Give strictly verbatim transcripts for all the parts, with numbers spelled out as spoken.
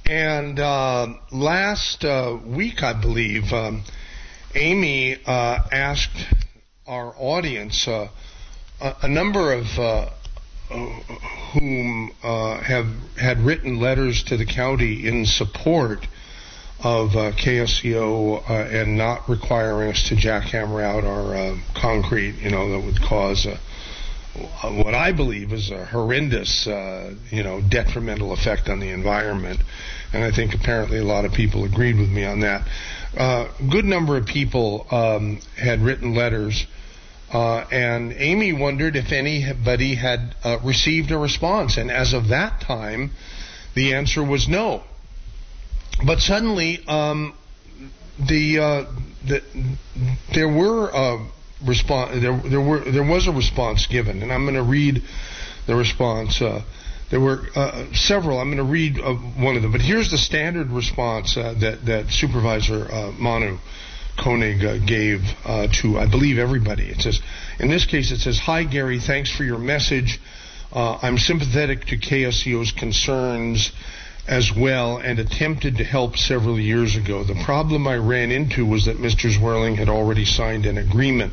And uh, last uh, week, I believe, um, Amy uh, asked our audience, uh, a, a number of uh, whom uh, have had written letters to the county in support of uh, K S C O uh, and not requiring us to jackhammer out our uh, concrete, you know, that would cause a, what I believe is a horrendous, uh, you know, detrimental effect on the environment. And I think apparently a lot of people agreed with me on that. Uh, a good number of people um, had written letters, uh, and Amy wondered if anybody had uh, received a response. And as of that time, the answer was no. But suddenly, um, the, uh, the there were uh, response. There, there were there was a response given, and I'm going to read the response. Uh, there were uh, several. I'm going to read uh, one of them. But here's the standard response uh, that that Supervisor uh, Manu Koenig uh, gave uh, to, I believe, everybody. It says, in this case, it says, "Hi Gary, thanks for your message. Uh, I'm sympathetic to K S C O's concerns as well, and attempted to help several years ago. The problem I ran into was that Mister Zwerling had already signed an agreement.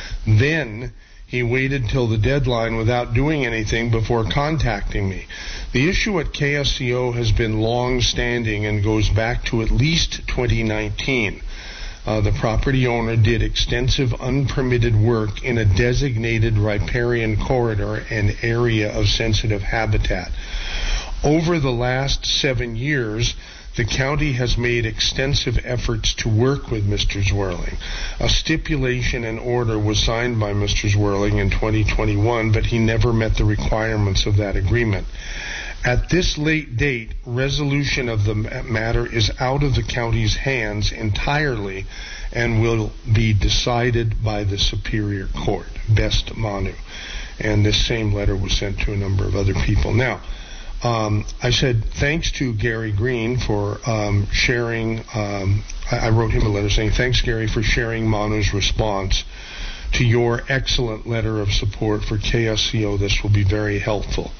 Then he waited till the deadline without doing anything before contacting me. The issue at K S C O has been long-standing and goes back to at least twenty nineteen. Uh, the property owner did extensive unpermitted work in a designated riparian corridor and area of sensitive habitat. Over the last seven years, the county has made extensive efforts to work with Mister Zwerling. A stipulation and order was signed by Mister Zwerling in twenty twenty-one, but he never met the requirements of that agreement. At this late date, resolution of the matter is out of the county's hands entirely and will be decided by the Superior Court. Best Manu." And this same letter was sent to a number of other people. Now, Um, I said thanks to Gary Green for um, sharing. Um, I, I wrote him a letter saying, "Thanks, Gary, for sharing Manu's response to your excellent letter of support for K S C O. This will be very helpful."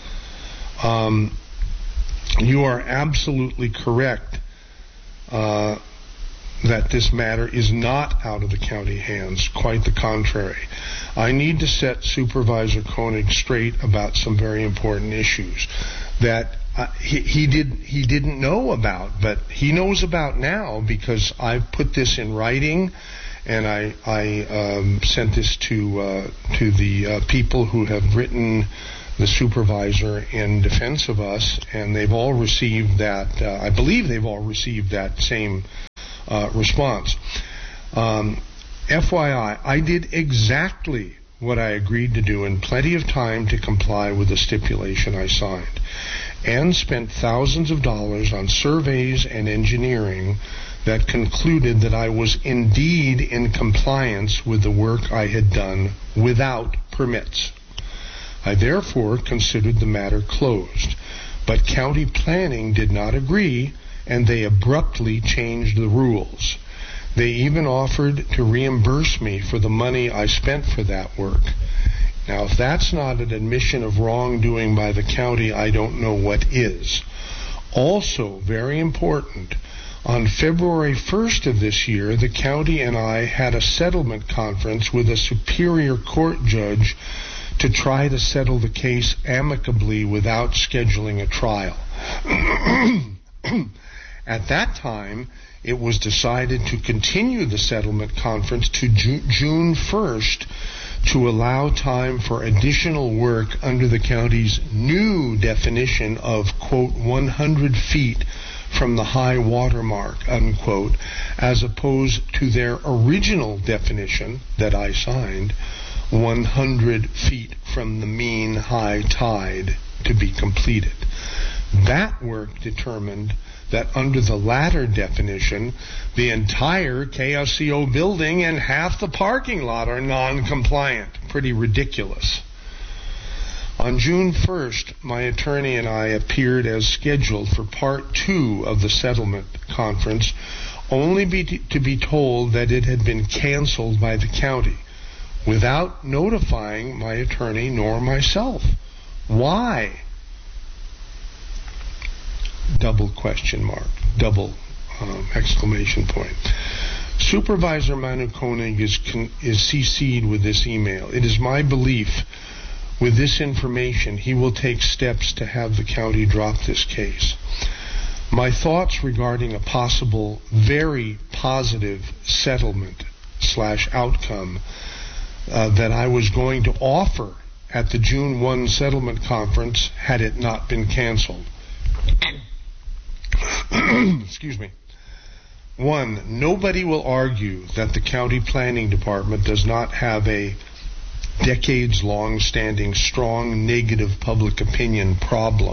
Um, you are absolutely correct uh, that this matter is not out of the county hands. Quite the contrary. I need to set Supervisor Koenig straight about some very important issues that uh, he, he did he didn't know about, but he knows about now because I've put this in writing, and I I um, sent this to uh, to the uh, people who have written the supervisor in defense of us, and they've all received that. Uh, I believe they've all received that same uh, response. Um, F Y I, I did exactly what I agreed to do in plenty of time to comply with the stipulation I signed, and spent thousands of dollars on surveys and engineering that concluded that I was indeed in compliance with the work I had done without permits. I therefore considered the matter closed, but county planning did not agree, and they abruptly changed the rules. They even offered to reimburse me for the money I spent for that work. Now, if that's not an admission of wrongdoing by the county, I don't know what is. Also, very important, on February first of this year, the county and I had a settlement conference with a Superior Court judge to try to settle the case amicably without scheduling a trial. At that time, it was decided to continue the settlement conference to Ju- June first to allow time for additional work under the county's new definition of, quote, one hundred feet from the high water mark, unquote, as opposed to their original definition that I signed, one hundred feet from the mean high tide, to be completed. That work determined that under the latter definition, the entire K S C O building and half the parking lot are non-compliant. Pretty ridiculous. On June first, my attorney and I appeared as scheduled for part two of the settlement conference, only be t- to be told that it had been canceled by the county, without notifying my attorney nor myself. Why? double question mark, double um, exclamation point. Supervisor Manu Koenig is, con- is C C'd with this email. It is my belief with this information he will take steps to have the county drop this case. My thoughts regarding a possible very positive settlement slash outcome uh, that I was going to offer at the June first settlement conference had it not been canceled. Excuse me. One, nobody will argue that the county planning department does not have a decades-long standing strong negative public opinion problem.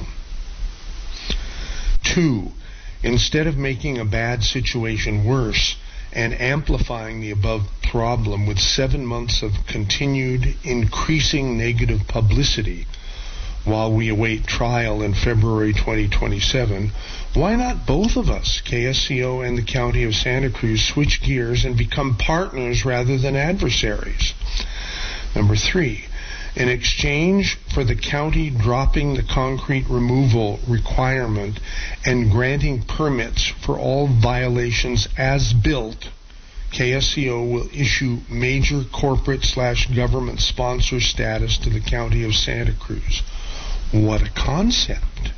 Two, instead of making a bad situation worse and amplifying the above problem with seven months of continued increasing negative publicity while we await trial in February twenty twenty-seven, why not both of us, K S C O and the County of Santa Cruz, switch gears and become partners rather than adversaries? Number three, in exchange for the county dropping the concrete removal requirement and granting permits for all violations as built, K S C O will issue major corporate slash government sponsor status to the County of Santa Cruz. What a concept.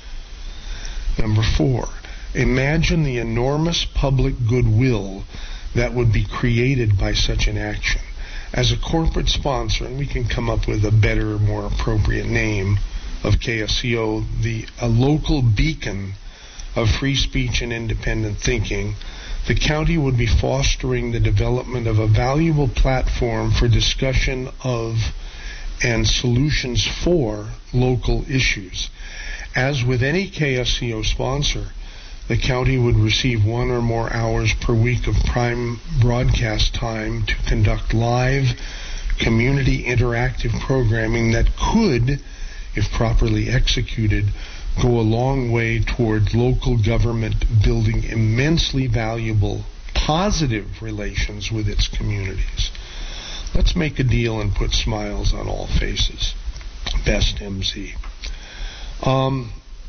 Number four, imagine the enormous public goodwill that would be created by such an action. As a corporate sponsor, and we can come up with a better, more appropriate name of K S C O, the a local beacon of free speech and independent thinking, the county would be fostering the development of a valuable platform for discussion of and solutions for local issues. As with any K S C O sponsor, the county would receive one or more hours per week of prime broadcast time to conduct live, community interactive programming that could, if properly executed, go a long way toward local government building immensely valuable, positive relations with its communities. Let's make a deal and put smiles on all faces. Best M Z. Um,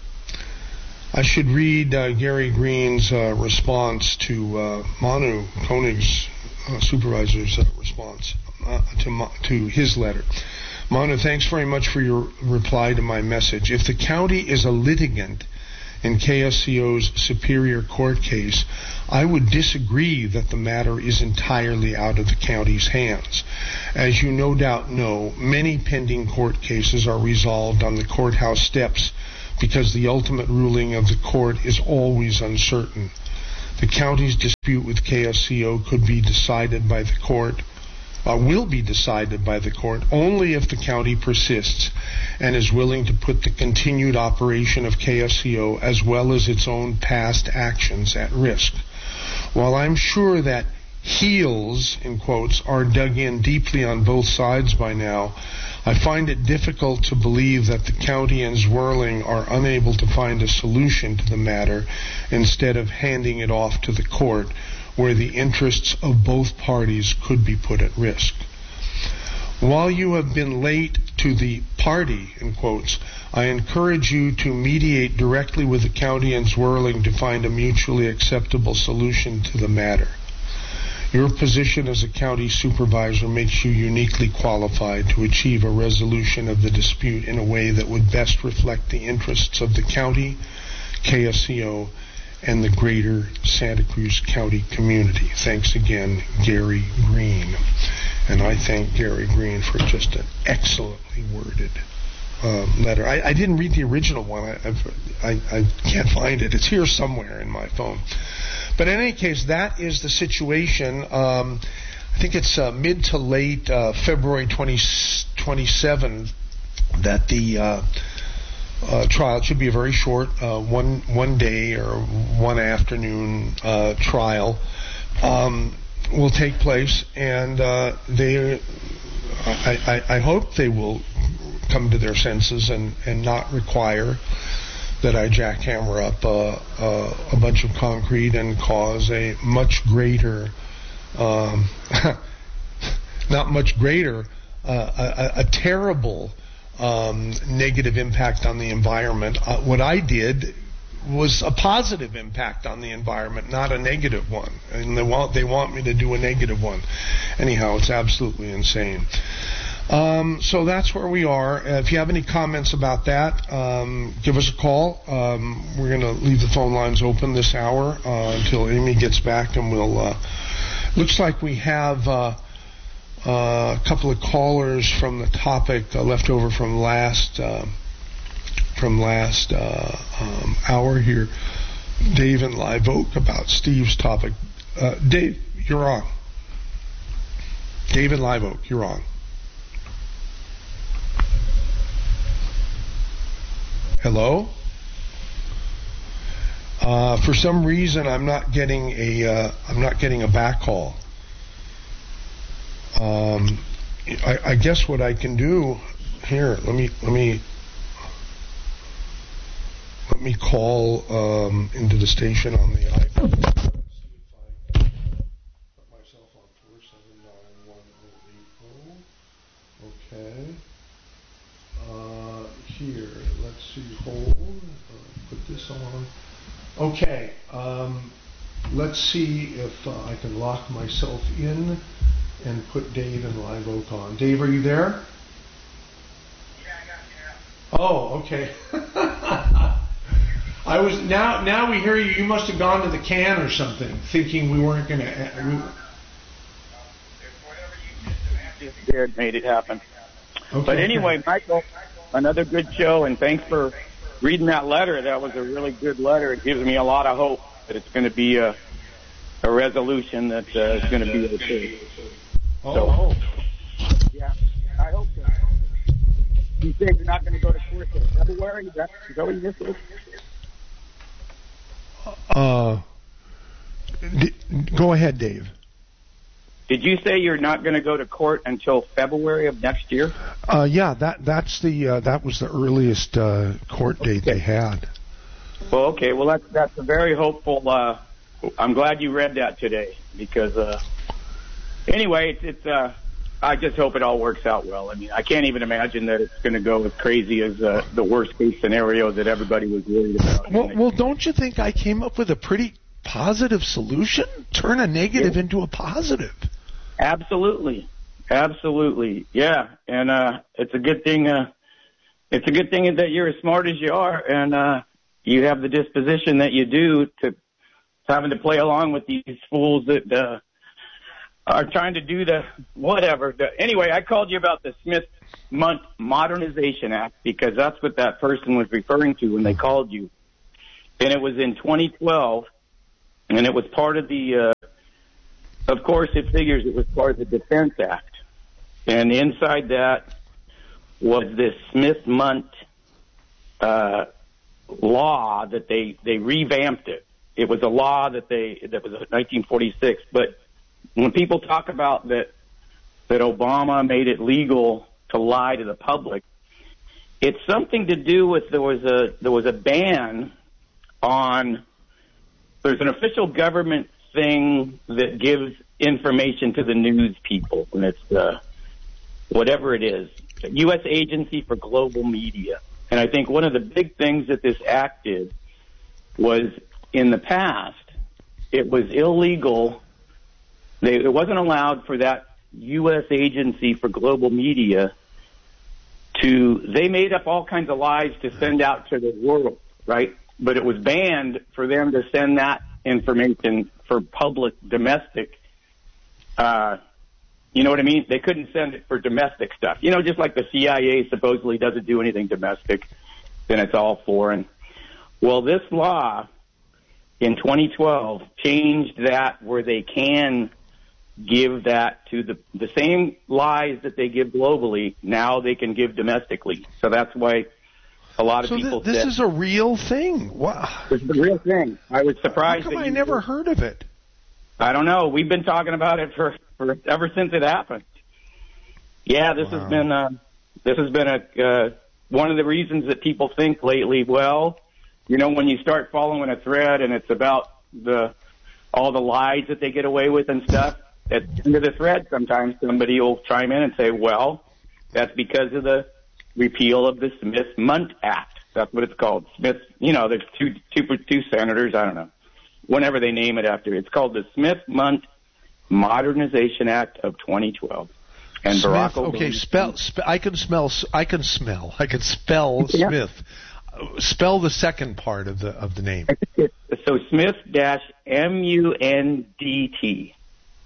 I should read uh, Gary Green's uh, response to uh, Manu Koenig's uh, supervisor's uh, response uh, to, to his letter. Manu, thanks very much for your reply to my message. If the county is a litigant in K S C O's Superior Court case, I would disagree that the matter is entirely out of the county's hands. As you no doubt know, many pending court cases are resolved on the courthouse steps because the ultimate ruling of the court is always uncertain. The county's dispute with K S C O could be decided by the court, uh, will be decided by the court only if the county persists and is willing to put the continued operation of K S C O as well as its own past actions at risk. While I'm sure that heels, in quotes, are dug in deeply on both sides by now, I find it difficult to believe that the county and Zwirling are unable to find a solution to the matter instead of handing it off to the court, where the interests of both parties could be put at risk. While you have been late to the party, in quotes, I encourage you to mediate directly with the county and Zwirling to find a mutually acceptable solution to the matter. Your position as a county supervisor makes you uniquely qualified to achieve a resolution of the dispute in a way that would best reflect the interests of the county, K S C O, and the greater Santa Cruz County community. Thanks again, Gary Green. And I thank Gary Green for just an excellently worded um, letter. I, I didn't read the original one. I, I've, I, I can't find it. It's here somewhere in my phone. But in any case, that is the situation. Um, I think it's uh, mid to late uh, February twenty twenty-seven that the uh, uh, trial, it should be a very short uh, one one day or one afternoon uh, trial, um, will take place, and uh, they, I, I, I hope they will come to their senses and, and not require that I jackhammer up uh, uh, a bunch of concrete and cause a much greater, um, not much greater, uh, a, a terrible um, negative impact on the environment. Uh, what I did was a positive impact on the environment, not a negative one. And they want they want me to do a negative one. Anyhow, it's absolutely insane. Um, so that's where we are. Uh, if you have any comments about that, um, give us a call. Um, we're going to leave the phone lines open this hour uh, until Amy gets back, and we'll. Uh, looks like we have uh, uh, a couple of callers from the topic uh, left over from last uh, from last uh, um, hour here. Dave and Live Oak about Steve's topic. Uh, Dave, you're on. Dave and Live Oak, you're on. Hello? Uh, for some reason, I'm not getting a uh, I'm not getting a back call. Um, I, I guess what I can do here. Let me let me let me call um, into the station on the iPhone. Let's see if I can put myself on four seven nine one oh eight oh. Okay. Uh, here, let's see, hold, uh, put this on. Okay, um, let's see if uh, I can lock myself in and put Dave and Live Oak on. Dave, are you there? Yeah, I got you. Oh, okay. I was, now, now we hear you, you must have gone to the can or something, thinking we weren't going to, uh, we, just did, made it happen. okay. But anyway, Michael, another good show, and thanks for reading that letter. That was a really good letter. It gives me a lot of hope that it's going to be a, a resolution that uh, is going to be okay. Oh. So, yeah, I hope so. You say you're not going to go to court in February? Is that, is that what you just said? Uh, d- go ahead, Dave. Did you say you're not going to go to court until February of next year? Uh, yeah, that that's the uh, that was the earliest uh, court date okay. they had. Well, okay. Well, that's that's a very hopeful. Uh, I'm glad you read that today because uh, anyway, it's, it's uh, I just hope it all works out well. I mean, I can't even imagine that it's going to go as crazy as uh, the worst case scenario that everybody was worried about. Well, well, don't you think I came up with a pretty positive solution? Turn a negative yeah. into a positive. Absolutely. Absolutely. Yeah. And, uh, it's a good thing, uh, it's a good thing that you're as smart as you are and, uh, you have the disposition that you do to having to play along with these fools that, uh, are trying to do the whatever. The, anyway, I called you about the Smith-Mundt Modernization Act because that's what that person was referring to when they called you. And it was in twenty twelve and it was part of the, uh, of course, it figures it was part of the Defense Act. And inside that was this Smith-Mundt uh, law that they, they revamped it. It was a law that they that was nineteen forty-six. But when people talk about that that Obama made it legal to lie to the public, it's something to do with there was a there was a ban on there's an official government thing that gives information to the news people, and it's uh, whatever it is, U S Agency for Global Media. And I think one of the big things that this act did was, in the past, it was illegal. They, it wasn't allowed for that U S Agency for Global Media to, they made up all kinds of lies to send out to the world, right? But it was banned for them to send that information for public domestic, uh, you know what I mean? They couldn't send it for domestic stuff. You know, just like the C I A supposedly doesn't do anything domestic, then it's all foreign. Well, this law in twenty twelve changed that where they can give that to the, the same lies that they give globally, now they can give domestically. So that's why a lot of so people th- this said, is a real thing. Wow. It's a real thing. I was surprised. How come that I you never were, heard of it? I don't know. We've been talking about it for, for ever since it happened. Yeah, this wow. has been uh, this has been a uh, one of the reasons that people think lately. Well, you know, when you start following a thread and it's about the all the lies that they get away with and stuff, at the end of the thread, sometimes somebody will chime in and say, "Well, that's because of the repeal of the Smith-Mundt Act." That's what it's called. Smith, you know, there's two, two, two senators, I don't know, whenever they name it after. It's called the Smith-Mundt Modernization Act of twenty twelve. And Smith, Barack Obama. Okay, spell, spe- I can smell, I can smell, I can spell yeah. Smith. Spell the second part of the of the name. So Smith dash M U N D T.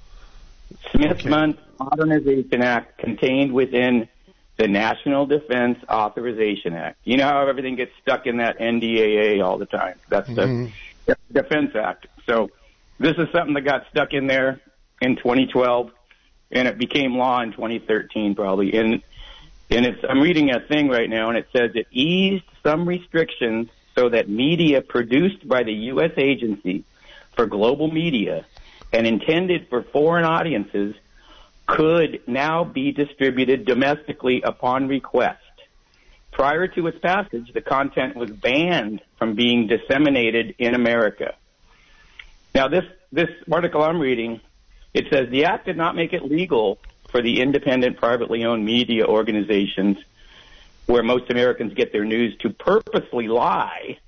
Smith-Mundt okay. Modernization Act contained within the National Defense Authorization Act. You know how everything gets stuck in that N D A A all the time. That's the mm-hmm. Defense Act. So this is something that got stuck in there in twenty twelve, and it became law in twenty thirteen probably. And and it's I'm reading a thing right now, and it says it eased some restrictions so that media produced by the U S agency for global media and intended for foreign audiences could now be distributed domestically upon request. Prior to its passage, the content was banned from being disseminated in America. Now, this, this article I'm reading, it says the act did not make it legal for the independent, privately owned media organizations where most Americans get their news to purposely lie.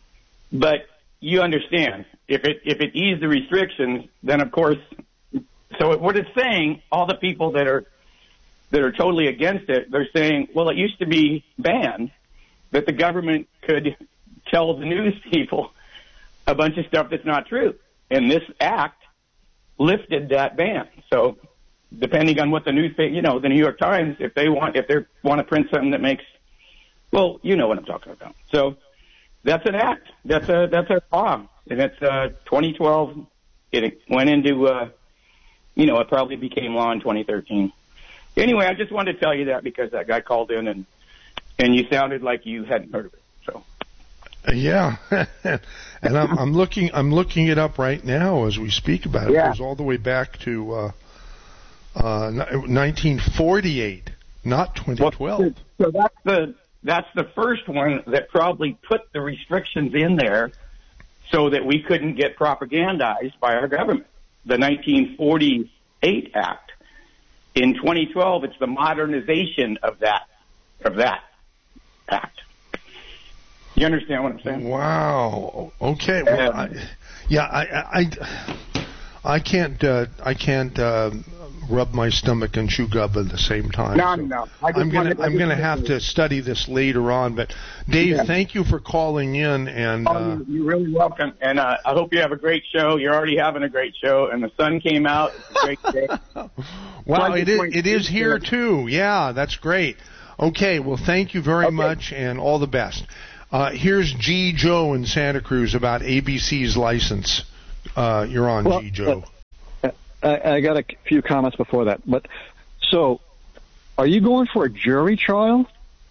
But you understand, if it if it eased the restrictions, then of course, so what it's saying, all the people that are that are totally against it, they're saying, well, it used to be banned that the government could tell the news people a bunch of stuff that's not true, and this act lifted that ban. So depending on what the newspaper, you know, the New York Times, if they want, if they want to print something that makes, well, you know what I'm talking about. So that's an act. That's a that's a law, and it's uh, twenty twelve. It went into, uh, you know, it probably became law in twenty thirteen. Anyway, I just wanted to tell you that because that guy called in and and you sounded like you hadn't heard of it. So. Yeah, and I'm, I'm looking. I'm looking it up right now as we speak about it. Yeah. It goes all the way back to uh, uh, nineteen forty-eight, not twenty twelve. Well, so that's the that's the first one that probably put the restrictions in there so that we couldn't get propagandized by our government. The nineteen forty-eight Act. In twenty twelve, it's the modernization of that of that act. You understand what I'm saying? Wow. Okay. Well, I, yeah, I, I, I can't, uh, I can't uh, rub my stomach and chew gum at the same time. No, so no. I'm gonna, I'm gonna have to study this later on. But Dave, yeah. Thank you for calling in. And oh, uh, you're really welcome. And uh, I hope you have a great show. You're already having a great show, and the sun came out. It's a great day. Wow, it is, it is here too. Yeah, that's great. Okay. Well, thank you very okay. much, and all the best. Uh, here's G. Joe in Santa Cruz about A B C's license. Uh, you're on, well, G. Joe. Uh, I, I got a few comments before that. But so, are you going for a jury trial?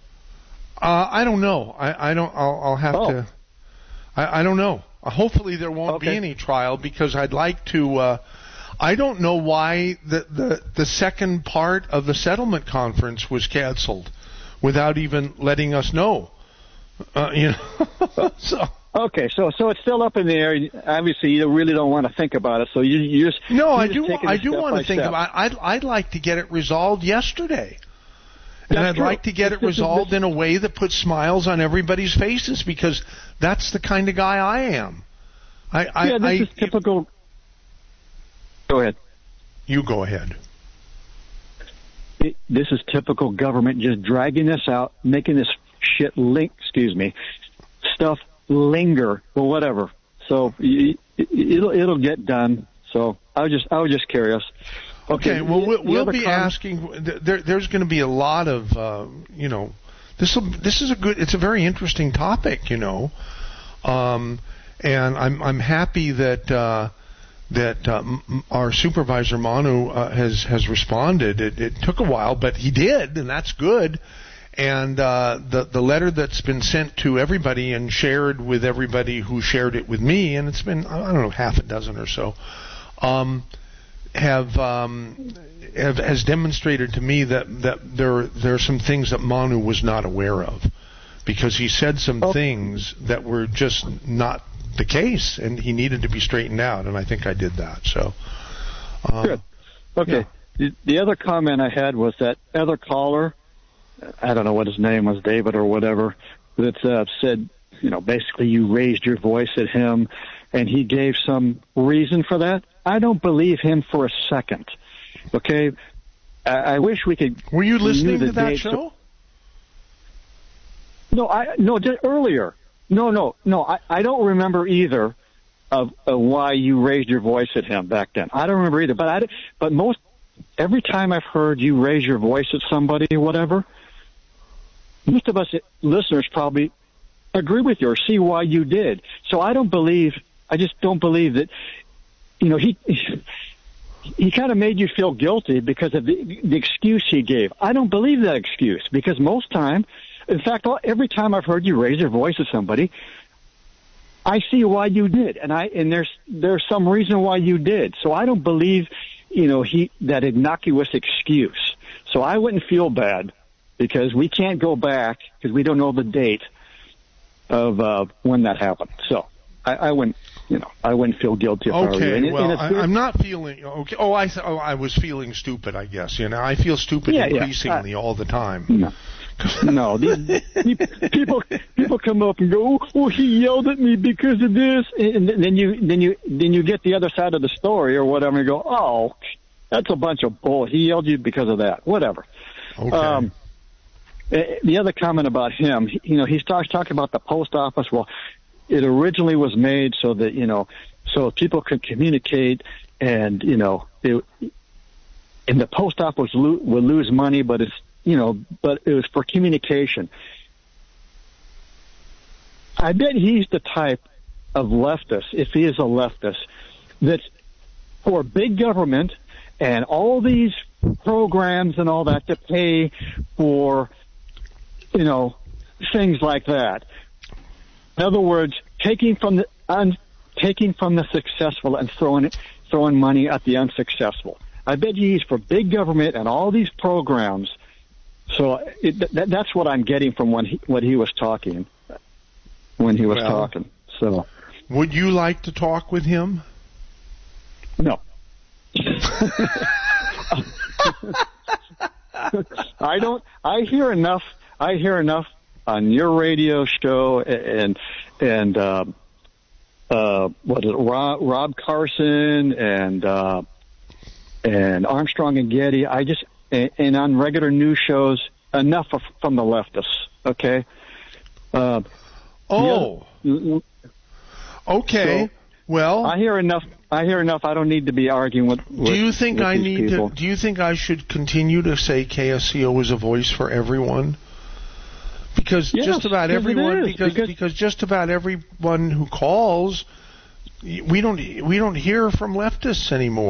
Uh, I don't know. I, I don't. I'll, I'll have oh. to. I, I don't know. Uh, hopefully, there won't okay. be any trial because I'd like to. Uh, I don't know why the, the the second part of the settlement conference was canceled without even letting us know. Uh, you know, so okay, so so it's still up in the air. Obviously, you really don't want to think about it, so you, you just no. I just do. I do want to think step. about. It. I'd I'd like to get it resolved yesterday, and that's I'd true. like to get it's it resolved this, in a way that puts smiles on everybody's faces because that's the kind of guy I am. I, I yeah, this I, is typical. Go ahead. You go ahead. It, this is typical government just dragging this out, making this shit link, excuse me, stuff linger or whatever. So it, it'll it'll get done. So I was just I was just curious. Okay, okay well we'll, we'll be com- asking. There, there's going to be a lot of uh, you know. This this is a good. It's a very interesting topic, you know, um, and I'm I'm happy that uh, that uh, m- our supervisor Manu uh, has has responded. It, it took a while, but he did, and that's good. And uh, the the letter that's been sent to everybody and shared with everybody who shared it with me, and it's been I don't know half a dozen or so, um, have, um, have has demonstrated to me that, that there there are some things that Manu was not aware of, because he said some oh. things that were just not the case, and he needed to be straightened out, and I think I did that. So um, good. Okay. Yeah. The, the other comment I had was that other caller. I don't know what his name was, David or whatever, that uh, said, you know, basically you raised your voice at him, and he gave some reason for that. I don't believe him for a second. Okay, I, I wish we could. Were you listening to that dates. show? No, I no just earlier. No, no, no. I, I don't remember either of, of why you raised your voice at him back then. I don't remember either. But I but most every time I've heard you raise your voice at somebody or whatever, most of us listeners probably agree with you or see why you did. So I don't believe, I just don't believe that, you know, he he kind of made you feel guilty because of the, the excuse he gave. I don't believe that excuse because most time, in fact, every time I've heard you raise your voice at somebody, I see why you did, and I and there's there's some reason why you did. So I don't believe, you know, he that innocuous excuse. So I wouldn't feel bad because we can't go back because we don't know the date of uh, when that happened. So I, I wouldn't, you know, I wouldn't feel guilty if I were you. Okay, And, well, and I, I'm not feeling okay. Oh, I th- oh, I was feeling stupid. I guess you know I feel stupid yeah, increasingly yeah. Uh, all the time. No. No, these, people people come up and go, "Oh, he yelled at me because of this," and then you then you then you get the other side of the story or whatever, and go, "Oh, that's a bunch of bull. He yelled at you because of that." Whatever. Okay. Um, the other comment about him, you know, he starts talking about the post office. Well, it originally was made so that you know, so people could communicate, and you know, it, and the post office lo- would lose money, but it's you know, but it was for communication. I bet he's the type of leftist, if he is a leftist, that's for big government and all these programs and all that to pay for, you know, things like that. In other words, taking from the un, taking from the successful and throwing it, throwing money at the unsuccessful. I bet he's for big government and all these programs. So it, that, that's what I'm getting from when he, what he was talking, when he was well, talking. So, would you like to talk with him? No. I don't. I hear enough. I hear enough on your radio show and and uh, uh, what is it, Rob, Rob Carson and uh, and Armstrong and Getty. I just. And on regular news shows, enough of, from the leftists, okay? Uh, oh. Other, okay. So well, I hear enough. I hear enough. I don't need to be arguing with. with do you think with I these need people. to? Do you think I should continue to say K S C O is a voice for everyone? Because yes, just about yes, everyone, it is, because, because because just about everyone who calls, we don't we don't hear from leftists anymore.